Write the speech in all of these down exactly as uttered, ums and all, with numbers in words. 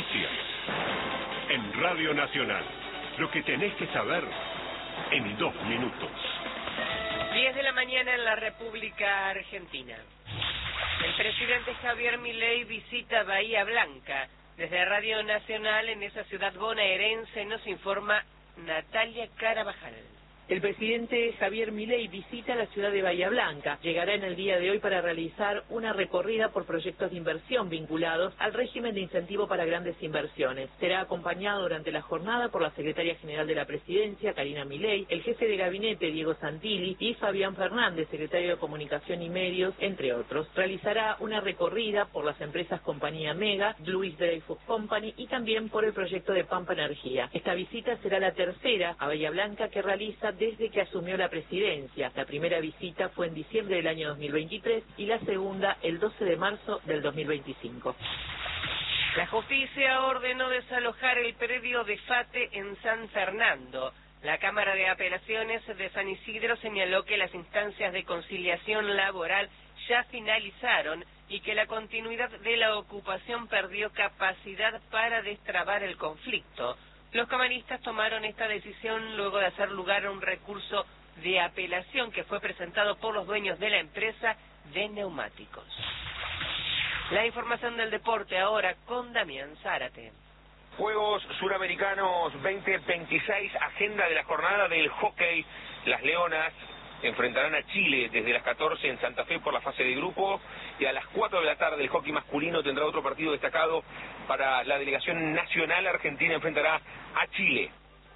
Noticias. En Radio Nacional. Lo que tenés que saber en dos minutos. diez de la mañana en la República Argentina. El presidente Javier Milei visita Bahía Blanca. Desde Radio Nacional en esa ciudad bonaerense nos informa Natalia Carabajal. El presidente Javier Milei visita la ciudad de Bahía Blanca. Llegará en el día de hoy para realizar una recorrida por proyectos de inversión vinculados al régimen de incentivo para grandes inversiones. Será acompañado durante la jornada por la secretaria general de la presidencia, Karina Milei, el jefe de gabinete, Diego Santilli, y Fabián Fernández, secretario de Comunicación y Medios, entre otros. Realizará una recorrida por las empresas Compañía Mega, Louis Dreyfus Company y también por el proyecto de Pampa Energía. Esta visita será la tercera a Bahía Blanca que realiza desde que asumió la presidencia. La primera visita fue en diciembre del año dos mil veintitrés y la segunda el doce de marzo del dos mil veinticinco. La justicia ordenó desalojar el predio de FATE en San Fernando. La Cámara de Apelaciones de San Isidro señaló que las instancias de conciliación laboral ya finalizaron y que la continuidad de la ocupación perdió capacidad para destrabar el conflicto. Los camaristas tomaron esta decisión luego de hacer lugar a un recurso de apelación que fue presentado por los dueños de la empresa de neumáticos. La información del deporte ahora con Damián Zárate. Juegos Suramericanos veinte veintiséis, agenda de la jornada del hockey. Las Leonas enfrentarán a Chile desde las catorce en Santa Fe por la fase de grupo, y a las cuatro de la tarde el hockey masculino tendrá otro partido destacado para la delegación nacional argentina, enfrentará a Chile.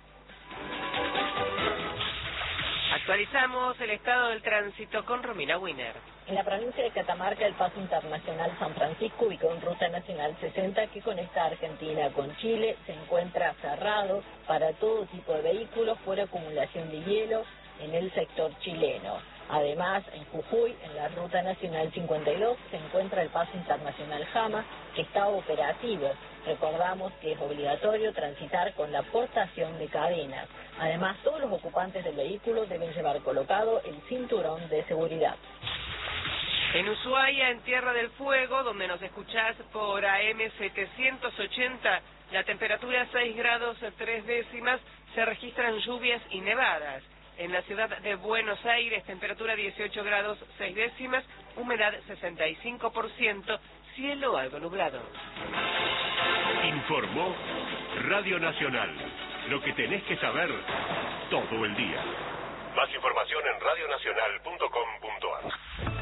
Actualizamos el estado del tránsito con Romina Winer. En la provincia de Catamarca, el paso internacional San Francisco, ubicado en Ruta Nacional sesenta, que conecta Argentina con Chile, se encuentra cerrado para todo tipo de vehículos por acumulación de hielo en el sector chileno. Además, en Jujuy, en la Ruta Nacional cincuenta y dos, se encuentra el paso internacional Jama, que está operativo. Recordamos que es obligatorio transitar con la portación de cadenas. Además, todos los ocupantes del vehículo deben llevar colocado el cinturón de seguridad. En Ushuaia, en Tierra del Fuego, donde nos escuchás por A M setecientos ochenta, la temperatura seis grados tres décimas, se registran lluvias y nevadas. En la ciudad de Buenos Aires, temperatura dieciocho grados seis décimas, humedad sesenta y cinco por ciento, cielo algo nublado. Informó Radio Nacional. Lo que tenés que saber todo el día. Más información en radio nacional punto com punto a r.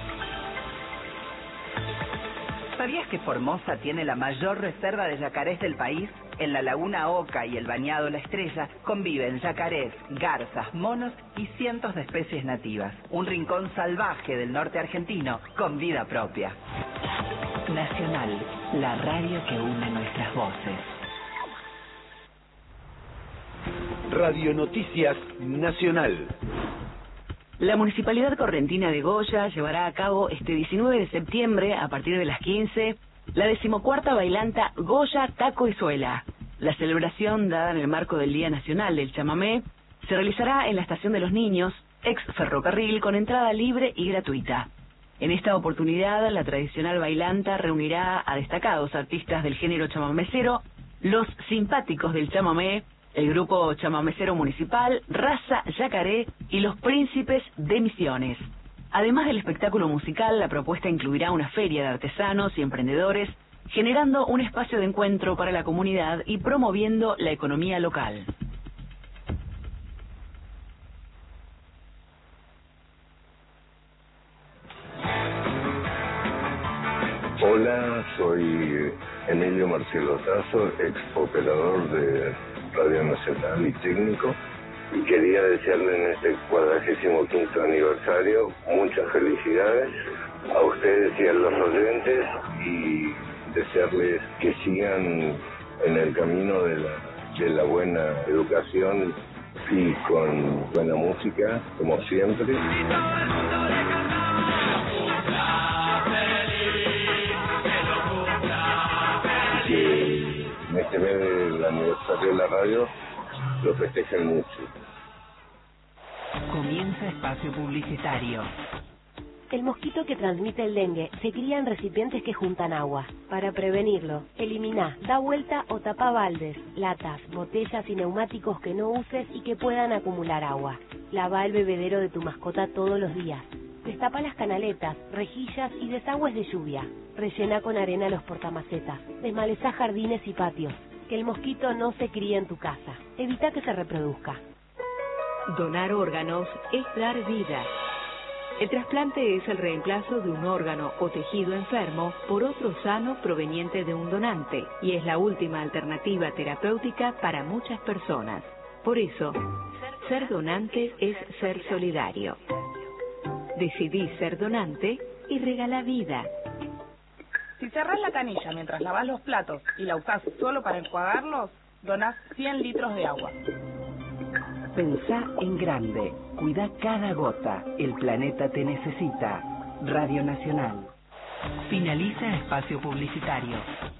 ¿Sabías que Formosa tiene la mayor reserva de yacarés del país? En la Laguna Oca y el Bañado La Estrella conviven yacarés, garzas, monos y cientos de especies nativas. Un rincón salvaje del norte argentino con vida propia. Nacional, la radio que une nuestras voces. Radio Noticias Nacional. La Municipalidad Correntina de Goya llevará a cabo este diecinueve de septiembre, a partir de las quince, la decimocuarta bailanta Goya Taco y Suela. La celebración, dada en el marco del Día Nacional del Chamamé, se realizará en la Estación de los Niños, ex ferrocarril, con entrada libre y gratuita. En esta oportunidad, la tradicional bailanta reunirá a destacados artistas del género chamamecero, los simpáticos del chamamé, el grupo chamamecero municipal, Raza Yacaré y los Príncipes de Misiones. Además del espectáculo musical, la propuesta incluirá una feria de artesanos y emprendedores, generando un espacio de encuentro para la comunidad y promoviendo la economía local. Hola, soy Emilio Marcelo Tazo, ex operador de Radio Nacional y técnico, y quería desearle en este cuadragésimo quinto aniversario muchas felicidades a ustedes y a los oyentes, y desearles que sigan en el camino de la, de la buena educación y con buena música, como siempre. Que en este mes del aniversario de la radio lo festejen mucho. Comienza espacio publicitario. El mosquito que transmite el dengue se cría en recipientes que juntan agua. Para prevenirlo, elimina, da vuelta o tapa baldes, latas, botellas y neumáticos que no uses y que puedan acumular agua. Lava el bebedero de tu mascota todos los días. Destapa las canaletas, rejillas y desagües de lluvia. Rellena con arena los portamacetas. Desmalezá jardines y patios. Que el mosquito no se críe en tu casa. Evita que se reproduzca. Donar órganos es dar vida. El trasplante es el reemplazo de un órgano o tejido enfermo por otro sano proveniente de un donante y es la última alternativa terapéutica para muchas personas. Por eso, ser donante es ser solidario. Decidí ser donante y regala vida. Si cerrás la canilla mientras lavas los platos y la usás solo para enjuagarlos, donás cien litros de agua. Pensá en grande. Cuida cada gota. El planeta te necesita. Radio Nacional. Finaliza espacio publicitario.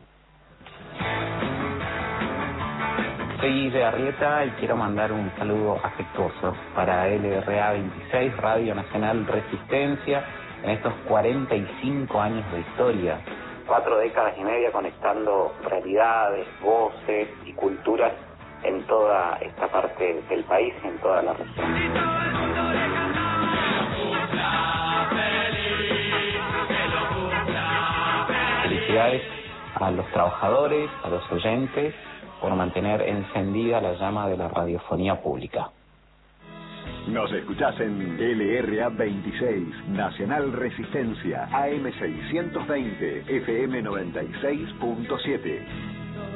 Soy Guille Arrieta y quiero mandar un saludo afectuoso para L R A veintiséis, Radio Nacional Resistencia, en estos cuarenta y cinco años de historia. Cuatro décadas y media conectando realidades, voces y culturas en toda esta parte del país y en toda la región. Felicidades a los trabajadores, a los oyentes, por mantener encendida la llama de la radiofonía pública. Nos escuchás en L R A veintiséis, Nacional Resistencia, A M seiscientos veinte, F M noventa y seis punto siete.